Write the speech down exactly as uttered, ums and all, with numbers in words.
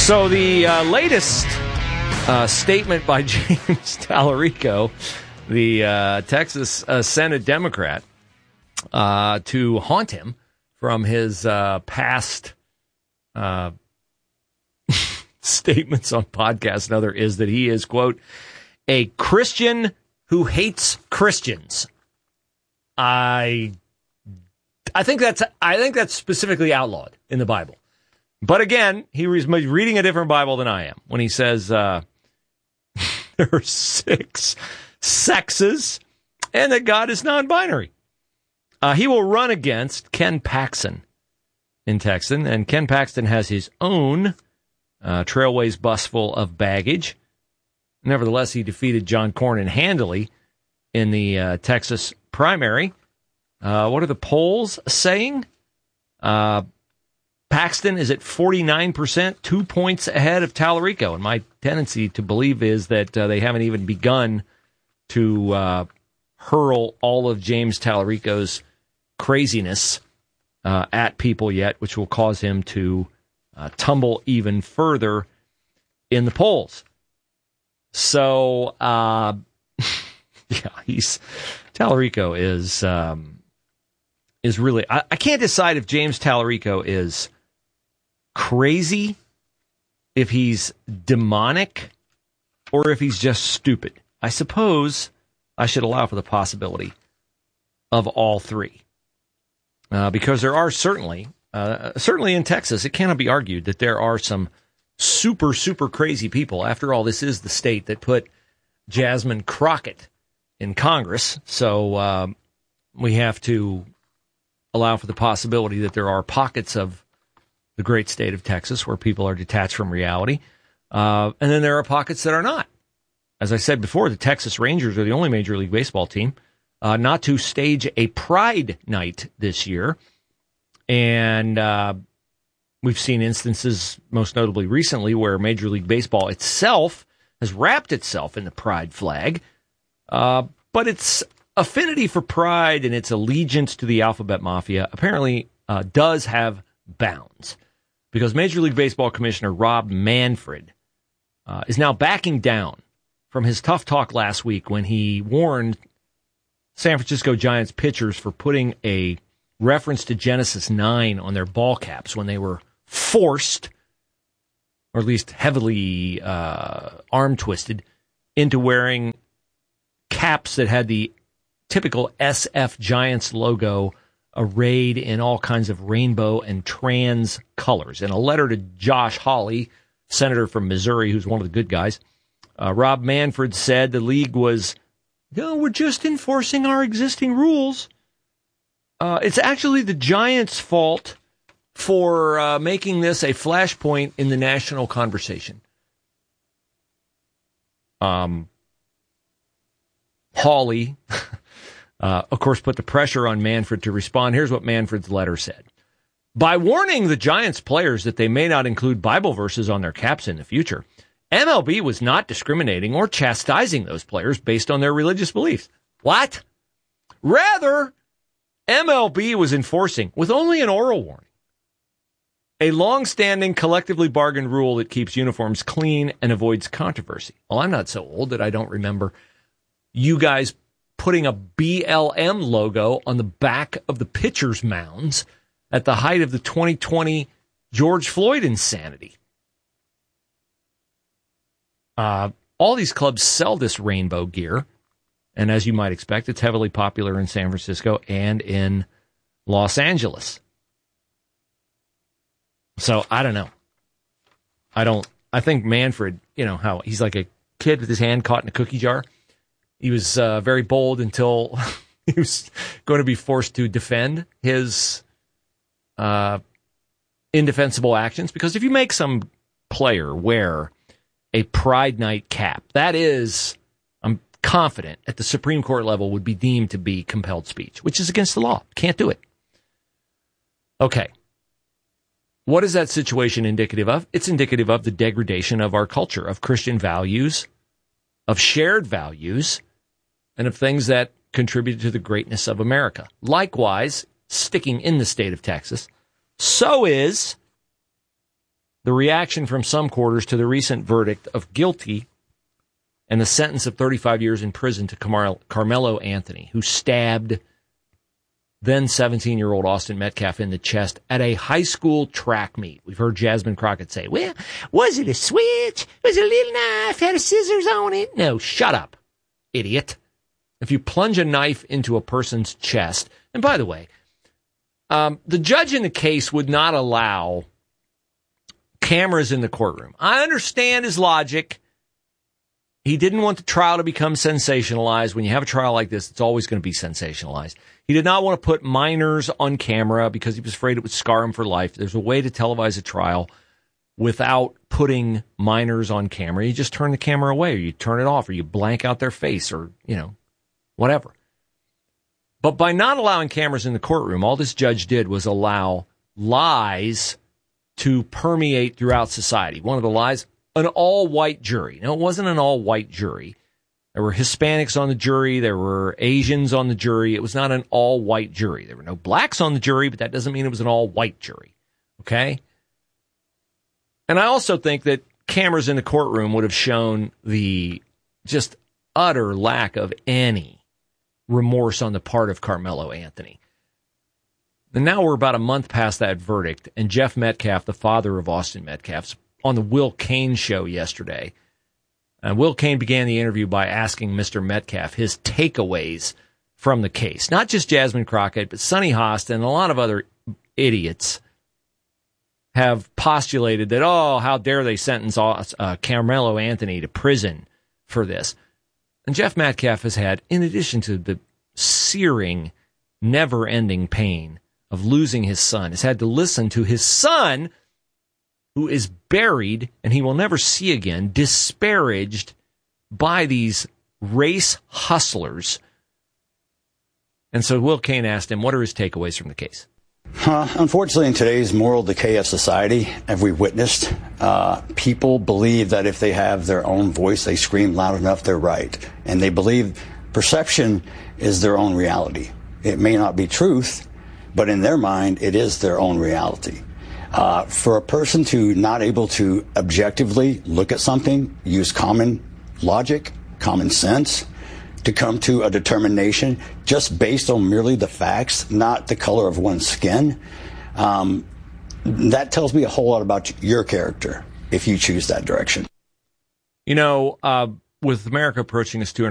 So the uh, latest uh, statement by James Tallarico, the uh, Texas uh, Senate Democrat, uh, to haunt him from his uh, past uh, statements on podcasts and other, is that he is, quote, a Christian who hates Christians. I, I think that's I think that's specifically outlawed in the Bible. But again, he was reading a different Bible than I am when he says uh, there are six sexes and that God is non-binary. Uh, he will run against Ken Paxton in Texas, and Ken Paxton has his own uh, Trailways bus full of baggage. Nevertheless, he defeated John Cornyn handily in the uh, Texas primary. Uh, what are the polls saying? Uh, Paxton is at forty-nine percent, two points ahead of Tallarico. And my tendency to believe is that uh, they haven't even begun to uh, hurl all of James Tallarico's craziness uh, at people yet, which will cause him to uh, tumble even further in the polls. So, uh, yeah, he's Tallarico is um, is really. I, I can't decide if James Tallarico is crazy, if he's demonic, or if he's just stupid. I suppose I should allow for the possibility of all three, uh, because there are certainly, uh, certainly in Texas, it cannot be argued that there are some super, super crazy people. After all, this is the state that put Jasmine Crockett in Congress, so uh, we have to allow for the possibility that there are pockets of the great state of Texas where people are detached from reality, uh, and then there are pockets that are not. As I said before, the Texas Rangers are the only Major League Baseball team uh, not to stage a Pride Night this year, and uh, we've seen instances, most notably recently, where Major League Baseball itself has wrapped itself in the pride flag, uh, but its affinity for pride and its allegiance to the alphabet mafia apparently uh, does have bounds, because Major League Baseball Commissioner Rob Manfred uh, is now backing down from his tough talk last week when he warned San Francisco Giants pitchers for putting a reference to Genesis nine on their ball caps when they were forced, or at least heavily uh, arm-twisted, into wearing caps that had the typical S F Giants logo arrayed in all kinds of rainbow and trans colors. In a letter to Josh Hawley, senator from Missouri, who's one of the good guys, uh, Rob Manfred said the league was, no, we're just enforcing our existing rules. Uh, it's actually the Giants' fault for uh, making this a flashpoint in the national conversation. Um, Hawley, uh, of course, put the pressure on Manfred to respond. Here's what Manfred's letter said. By warning the Giants players that they may not include Bible verses on their caps in the future, M L B was not discriminating or chastising those players based on their religious beliefs. What? Rather, M L B was enforcing, with only an oral warning, a long-standing collectively bargained rule that keeps uniforms clean and avoids controversy. Well, I'm not so old that I don't remember you guys putting a B L M logo on the back of the pitcher's mounds at the height of the twenty twenty George Floyd insanity. Uh, all these clubs sell this rainbow gear, and as you might expect, it's heavily popular in San Francisco and in Los Angeles. So, I don't know. I don't, I think Manfred, you know, how he's like a kid with his hand caught in a cookie jar. He was uh, very bold until he was going to be forced to defend his uh, indefensible actions. Because if you make some player wear a Pride Night cap, that is, I'm confident, at the Supreme Court level would be deemed to be compelled speech, which is against the law. Can't do it. Okay. What is that situation indicative of? It's indicative of the degradation of our culture, of Christian values, of shared values, and of things that contribute to the greatness of America. Likewise, sticking in the state of Texas, so is the reaction from some quarters to the recent verdict of guilty and the sentence of thirty-five years in prison to Carmel- Carmelo Anthony, who stabbed then seventeen-year-old Austin Metcalf in the chest at a high school track meet. We've heard Jasmine Crockett say, well, was it a switch? Was it a little knife? Had a scissors on it? No, shut up, idiot. If you plunge a knife into a person's chest, and by the way, um, the judge in the case would not allow cameras in the courtroom. I understand his logic. He didn't want the trial to become sensationalized. When you have a trial like this, it's always going to be sensationalized. He did not want to put minors on camera because he was afraid it would scar him for life. There's a way to televise a trial without putting minors on camera. You just turn the camera away, or you turn it off, or you blank out their face, or, you know, whatever. But by not allowing cameras in the courtroom, all this judge did was allow lies to permeate throughout society. One of the lies, an all-white jury. No, it wasn't an all-white jury. There were Hispanics on the jury. There were Asians on the jury. It was not an all-white jury. There were no blacks on the jury, but that doesn't mean it was an all-white jury. Okay? And I also think that cameras in the courtroom would have shown the just utter lack of any remorse on the part of Carmelo Anthony. And now we're about a month past that verdict, and Jeff Metcalf, the father of Austin Metcalf, on the Will Cain show yesterday. And Will Cain began the interview by asking Mister Metcalf his takeaways from the case. Not just Jasmine Crockett, but Sonny Host and a lot of other idiots have postulated that, oh, how dare they sentence uh, Carmelo Anthony to prison for this. And Jeff Metcalf has had, in addition to the searing, never-ending pain of losing his son, has had to listen to his son, who is buried and he will never see again, disparaged by these race hustlers. And so Will Cain asked him, what are his takeaways from the case? Uh, unfortunately, in today's moral decay of society, as we've witnessed, uh, people believe that if they have their own voice, they scream loud enough, they're right. And they believe perception is their own reality. It may not be truth, but in their mind, it is their own reality. Uh, for a person to not able to objectively look at something, use common logic, common sense, to come to a determination just based on merely the facts, not the color of one's skin, um, that tells me a whole lot about your character if you choose that direction. You know, uh, with America approaching its two